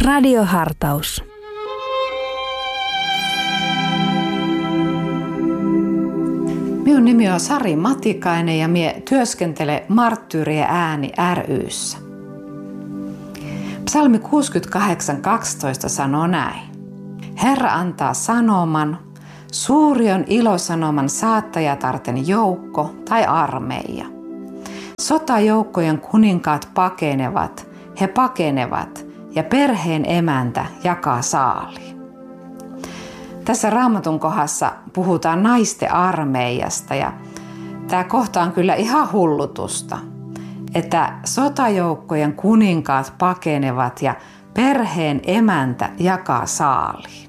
Radiohartaus. Minun nimi on Sari Matikainen ja minä työskentelen Marttyyrien ääni ry:ssä. Psalmi 68:12 sanoo näin. Herra antaa sanoman, suuri on ilosanoman saattajatarten joukko tai armeija. Sotajoukkojen kuninkaat pakenevat, he pakenevat ja perheen emäntä jakaa saaliin. Tässä Raamatun kohdassa puhutaan naisten armeijasta ja tämä kohta on kyllä ihan hullutusta, että sotajoukkojen kuninkaat pakenevat ja perheen emäntä jakaa saaliin.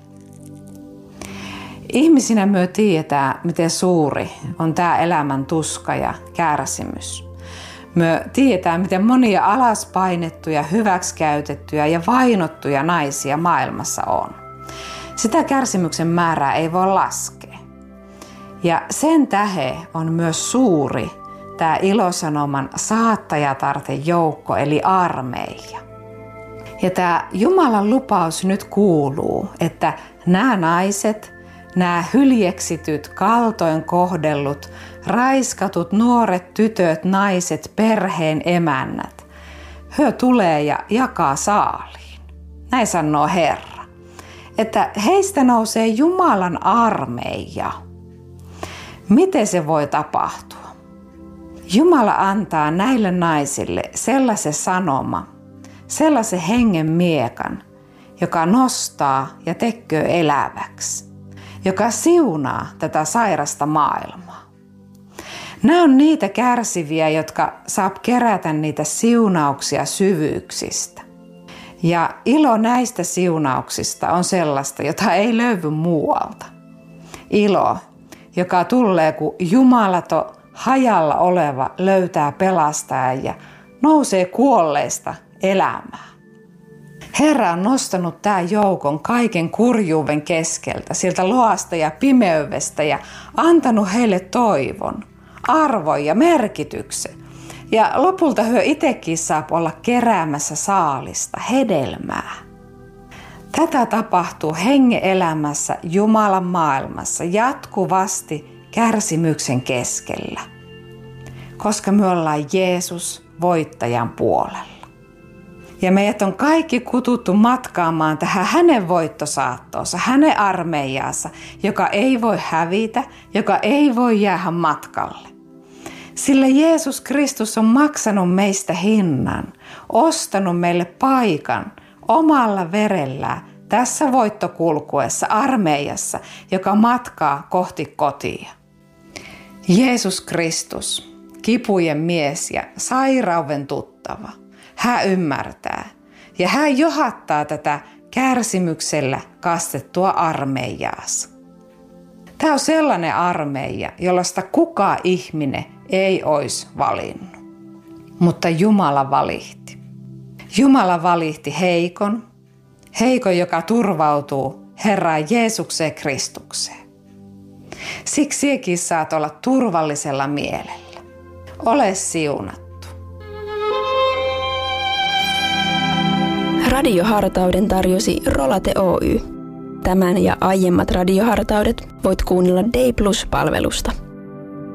Ihmisinä me tiedetään, miten suuri on tämä elämän tuska ja kärsimys. Me tiedetään, miten monia alaspainettuja, hyväksikäytettyjä ja vainottuja naisia maailmassa on. Sitä kärsimyksen määrää ei voi laskea. Ja sen tähden on myös suuri tämä ilosanoman saattajatarten joukko eli armeija. Ja tämä Jumalan lupaus nyt kuuluu, että nämä naiset, nämä hyljeksityt, kaltoin kohdellut, raiskatut nuoret tytöt, naiset, perheen emännät, he tulee ja jakaa saaliin. Näin sanoo Herra. Että heistä nousee Jumalan armeija. Miten se voi tapahtua? Jumala antaa näille naisille sellaisen sanoma, sellaisen hengen miekan, joka nostaa ja tekee eläväksi, joka siunaa tätä sairasta maailmaa. Nämä on niitä kärsiviä, jotka saa kerätä niitä siunauksia syvyyksistä. Ja ilo näistä siunauksista on sellaista, jota ei löydy muualta. Ilo, joka tulee, kun jumalaton hajalla oleva löytää pelastajan ja nousee kuolleista elämään. Herra on nostanut tämän joukon kaiken kurjuuden keskeltä, sieltä loasta ja pimeydestä ja antanut heille toivon, arvon ja merkityksen. Ja lopulta he itsekin saa olla keräämässä saalista, hedelmää. Tätä tapahtuu hengen elämässä Jumalan maailmassa jatkuvasti kärsimyksen keskellä, koska me ollaan Jeesus voittajan puolella. Ja meidät on kaikki kututtu matkaamaan tähän hänen voittosaattoonsa, hänen armeijaansa, joka ei voi hävitä, joka ei voi jäädä matkalle. Sillä Jeesus Kristus on maksanut meistä hinnan, ostanut meille paikan omalla verellään tässä voittokulkuessa armeijassa, joka matkaa kohti kotia. Jeesus Kristus, kipujen mies ja sairauden tuttava, hän ymmärtää ja hän johattaa tätä kärsimyksellä kastettua armeijaansa. Tämä on sellainen armeija, jollaista kukaan ihminen ei olisi valinnut, mutta Jumala valihti. Jumala valihti heikon, joka turvautuu Herraan Jeesukseen Kristukseen. Siksi sinäkin saat olla turvallisella mielellä. Ole siunattu. Radiohartauden tarjosi Rolate Oy. Tämän ja aiemmat radiohartaudet voit kuunnella Day Plus-palvelusta.